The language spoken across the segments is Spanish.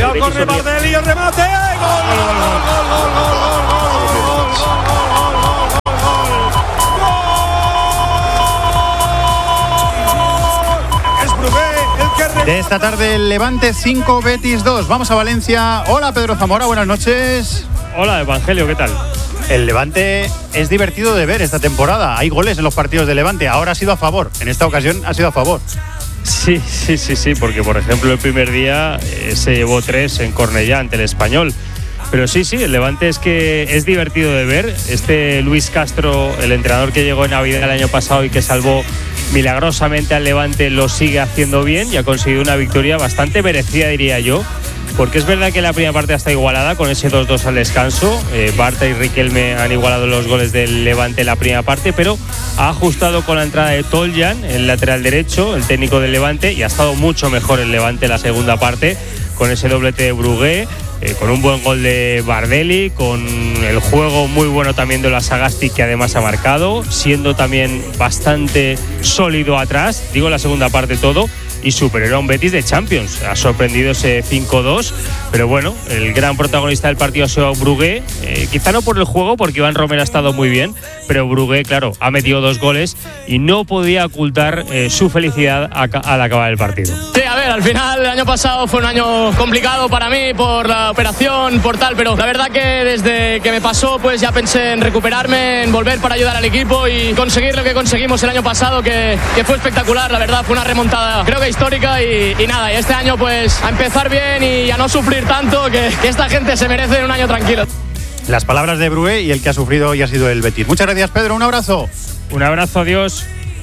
Cuidado, corre Bardelli, el remate. De esta tarde el Levante 5, Betis 2. Vamos a Valencia. Hola Pedro Zamora, buenas noches. Hola Evangelio, ¿qué tal? El Levante es divertido de ver esta temporada. Hay goles en los partidos de Levante. Ahora ha sido a favor. En esta ocasión ha sido a favor. Sí, porque por ejemplo el primer día se llevó 3 en Cornellá ante el Español. Pero sí, el Levante es que es divertido de ver. Este Luis Castro, el entrenador que llegó en Navidad el año pasado y que salvó milagrosamente al Levante, lo sigue haciendo bien y ha conseguido una victoria bastante merecida, diría yo. Porque es verdad que la primera parte está igualada con ese 2-2 al descanso. Bartra y Riquelme han igualado los goles del Levante en la primera parte, pero ha ajustado con la entrada de Toljan, el lateral derecho, el técnico del Levante, y ha estado mucho mejor el Levante en la segunda parte, con ese doblete de Brugué, con un buen gol de Bardelli, con el juego muy bueno también de la Sagasti, que además ha marcado, siendo también bastante sólido atrás, digo la segunda parte todo, y superior a un Betis de Champions. Ha sorprendido ese 5-2, pero bueno, el gran protagonista del partido ha sido Brugué, quizá no por el juego, porque Iván Romero ha estado muy bien, pero Brugué, claro, ha metido 2 goles y no podía ocultar su felicidad al acabar el partido. Sí, a ver, al final el año pasado fue un año complicado para mí por la operación, por tal, pero la verdad que desde que me pasó pues ya pensé en recuperarme, en volver para ayudar al equipo y conseguir lo que conseguimos el año pasado, que fue espectacular, la verdad, fue una remontada creo que histórica y nada, y este año pues a empezar bien y a no sufrir tanto, que esta gente se merece un año tranquilo. Las palabras de Brugué y el que ha sufrido hoy ha sido el Betis. Muchas gracias, Pedro, un abrazo. Un abrazo, adiós.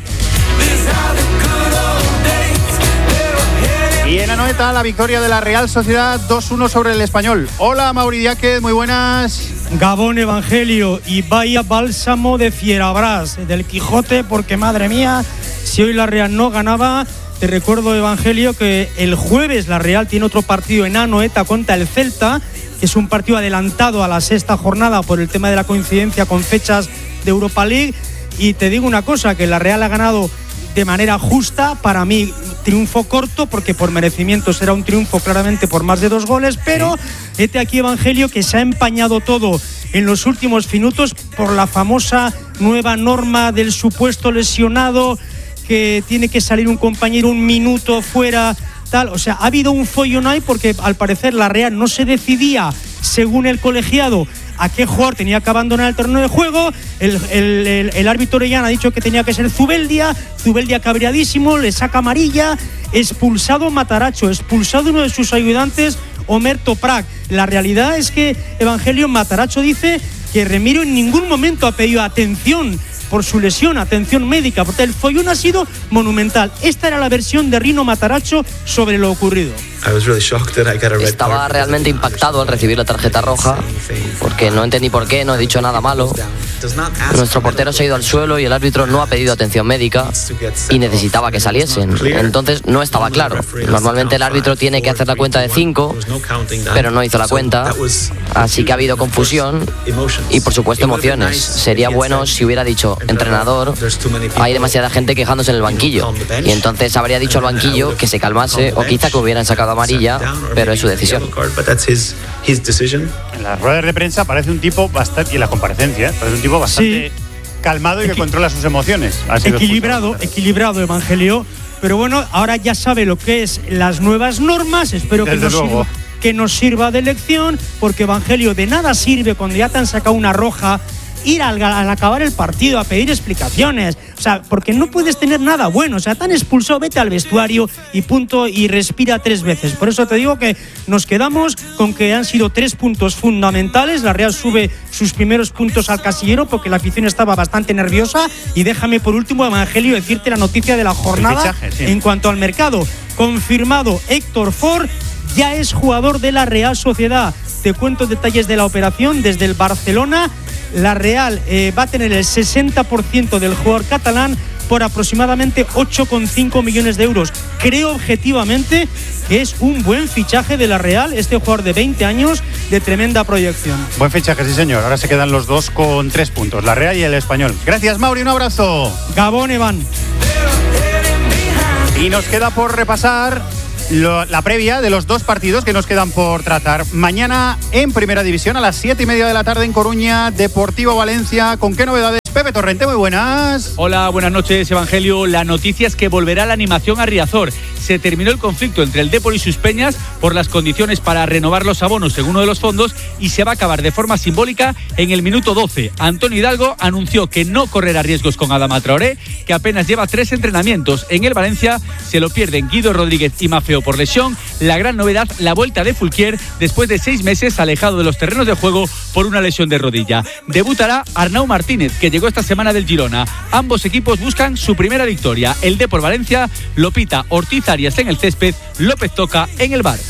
Y en Anoeta, la victoria de la Real Sociedad 2-1 sobre el Español. Hola, Mauri Diáquez, muy buenas. Gabón, Evangelio, y vaya bálsamo de Fierabras, del Quijote, porque madre mía, si hoy la Real no ganaba. Te recuerdo, Evangelio, que el jueves la Real tiene otro partido en Anoeta contra el Celta, que es un partido adelantado a la 6ª jornada por el tema de la coincidencia con fechas de Europa League. Y te digo una cosa, que la Real ha ganado de manera justa, para mí triunfo corto, porque por merecimiento será un triunfo claramente por más de 2 goles, pero este aquí, Evangelio, que se ha empañado todo en los últimos minutos por la famosa nueva norma del supuesto lesionado, que tiene que salir un compañero un minuto fuera, tal. O sea, ha habido un follón ahí porque al parecer la Real no se decidía, según el colegiado, a qué jugador tenía que abandonar el terreno de juego. El árbitro Orellana ha dicho que tenía que ser Zubeldia cabreadísimo, le saca amarilla, expulsado Mataracho, expulsado uno de sus ayudantes, Omer Toprak. La realidad es que Evangelio Mataracho dice que Remiro en ningún momento ha pedido atención por su lesión, atención médica, porque el follón ha sido monumental. Esta era la versión de Rino Mataracho sobre lo ocurrido. Estaba realmente impactado al recibir la tarjeta roja, porque no entendí por qué, no he dicho nada malo. Nuestro portero se ha ido al suelo y el árbitro no ha pedido atención médica y necesitaba que saliesen. Entonces no estaba claro. Normalmente el árbitro tiene que hacer la cuenta de 5, pero no hizo la cuenta, así que ha habido confusión y por supuesto emociones. Sería bueno si hubiera dicho: entrenador, hay demasiada gente quejándose en el banquillo, y entonces habría dicho al banquillo que se calmase, o quizá que hubieran sacado amarilla, pero es su decisión. En las ruedas de prensa parece un tipo bastante, y en la comparecencia, parece un tipo bastante calmado y que controla sus emociones. Equilibrado, Evangelio. Pero bueno, ahora ya sabe lo que es las nuevas normas. Espero que nos sirva de lección, porque Evangelio, de nada sirve cuando ya te han sacado una roja ir al acabar el partido a pedir explicaciones. O sea, porque no puedes tener nada bueno. O sea, te han expulsado, vete al vestuario y punto, y respira 3 veces. Por eso te digo que nos quedamos con que han sido 3 puntos fundamentales. La Real sube sus primeros puntos al casillero porque la afición estaba bastante nerviosa. Y déjame por último, Evangelio, decirte la noticia de la jornada. Fichaje, en cuanto al mercado. Confirmado, Héctor Ford ya es jugador de la Real Sociedad. Te cuento detalles de la operación desde el Barcelona. La Real va a tener el 60% del jugador catalán por aproximadamente 8,5 millones de euros. Creo objetivamente que es un buen fichaje de la Real, este jugador de 20 años de tremenda proyección. Buen fichaje, sí señor. Ahora se quedan los dos con 3 puntos, la Real y el Español. Gracias, Mauri, un abrazo. Gabón, Evan. Y nos queda por repasar la previa de los 2 partidos que nos quedan por tratar. Mañana en Primera División a las 7:30 de la tarde en Coruña, Deportivo Valencia. ¿Con qué novedades? Pepe Torrente, muy buenas. Hola, buenas noches, Evangelio. La noticia es que volverá la animación a Riazor. Se terminó el conflicto entre el Depor y sus peñas por las condiciones para renovar los abonos según uno de los fondos y se va a acabar de forma simbólica en el minuto 12. Antonio Hidalgo anunció que no correrá riesgos con Adama Traoré, que apenas lleva 3 entrenamientos. En el Valencia se lo pierden Guido Rodríguez y Mafeo por lesión. La gran novedad, la vuelta de Fulquier después de 6 meses alejado de los terrenos de juego por una lesión de rodilla. Debutará Arnau Martínez, que llegó esta semana del Girona. Ambos equipos buscan su primera victoria. El Depor Valencia lo pita Ortiz Arias en el césped, López Toca en el bar.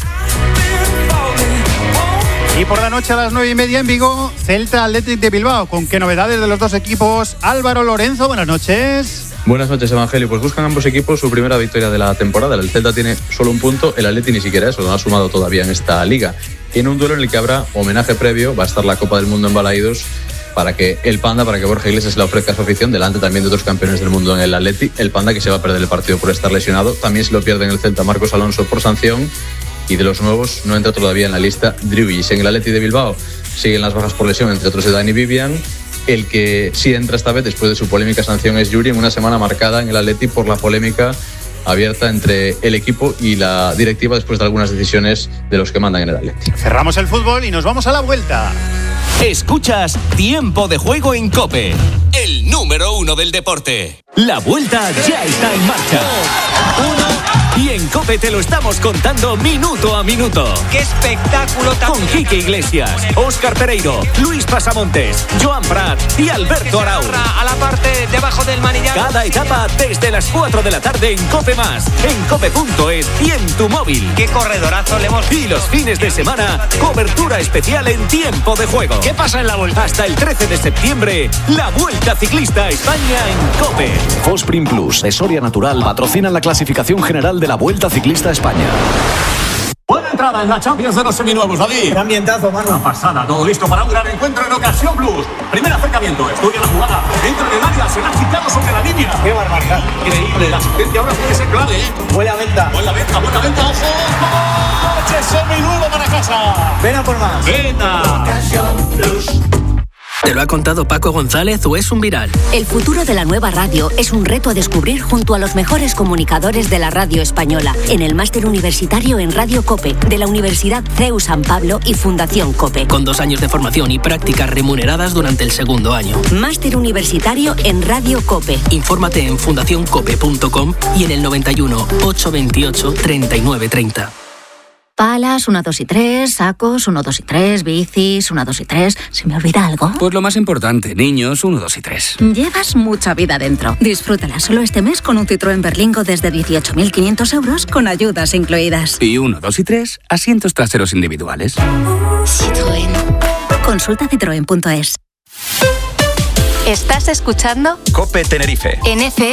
Y por la noche a las 9:30 en Vigo, Celta Athletic de Bilbao. ¿Con qué novedades de los 2 equipos? Álvaro Lorenzo, buenas noches. Buenas noches, Evangelio. Pues buscan ambos equipos su primera victoria de la temporada. El Celta tiene solo 1 punto, el Athletic ni siquiera eso, no ha sumado todavía en esta liga. En un duelo en el que habrá homenaje previo, va a estar la Copa del Mundo en Balaídos, para que Borja Iglesias le ofrezca a su afición, delante también de otros campeones del mundo en el Athletic. El Panda, que se va a perder el partido por estar lesionado. También se lo pierde en el Celta Marcos Alonso por sanción. Y de los nuevos no entra todavía en la lista Drew Willis. En el Athletic de Bilbao siguen las bajas por lesión, entre otros de Dani Vivian. El que sí entra esta vez después de su polémica sanción es Yuri, en una semana marcada en el Athletic por la polémica abierta entre el equipo y la directiva después de algunas decisiones de los que mandan en el Athletic. Cerramos el fútbol y nos vamos a la vuelta. Escuchas Tiempo de Juego en COPE, el número 1 del deporte. La vuelta ya está en marcha. Y en COPE te lo estamos contando minuto a minuto. ¡Qué espectáculo tan! Con Quique Iglesias, Óscar Pereiro, Luis Pasamontes, Joan Prat y Alberto Arau. A la parte debajo del manillar. Cada etapa desde las 4 de la tarde en COPE+, en cope.es y en tu móvil. ¡Qué corredorazo le hemos! Y los fines de semana, cobertura especial en Tiempo de Juego. ¿Qué pasa en la vuelta? Hasta el 13 de septiembre, la Vuelta Ciclista a España en COPE. Fosprin Plus de Soria Natural patrocinan la clasificación general de la Vuelta Ciclista a España. Buena entrada en la Champions de los seminuevos, David. Qué ambientazo, mano. Una pasada, todo listo para un gran encuentro en Ocasión Plus. Primer acercamiento, estudia la jugada. Entra en el área, se la ha quitado sobre la línea. Qué barbaridad. Increíble, la asistencia ahora puede ser clave, ¿eh? Buena venta. Buena venta, ojo. Coche seminuevo para casa. Ven a por más. Venta. Ocasión Plus. ¿Te lo ha contado Paco González o es un viral? El futuro de la nueva radio es un reto a descubrir junto a los mejores comunicadores de la radio española en el máster universitario en Radio COPE de la Universidad CEU San Pablo y Fundación COPE. Con 2 años de formación y prácticas remuneradas durante el segundo año. Máster universitario en Radio COPE. Infórmate en fundacioncope.com y en el 91 828 3930. Palas, 1, 2 y 3, sacos, 1, 2 y 3, bicis, 1, 2 y 3. ¿Se me olvida algo? Pues lo más importante, niños, 1, 2 y 3. Llevas mucha vida dentro. Disfrútala solo este mes con un Citroën Berlingo desde 18.500 euros con ayudas incluidas. Y 1, 2 y 3, asientos traseros individuales. Citroën. Consulta citroen.es. ¿Estás escuchando? COPE Tenerife. En FM.